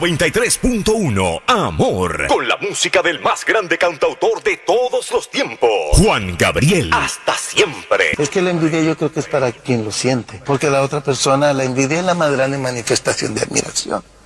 93.1 Amor, con la música del más grande cantautor de todos los tiempos, Juan Gabriel. Hasta siempre. Es que la envidia yo creo que es para quien lo siente, porque la otra persona, la envidia es la más grande manifestación de admiración.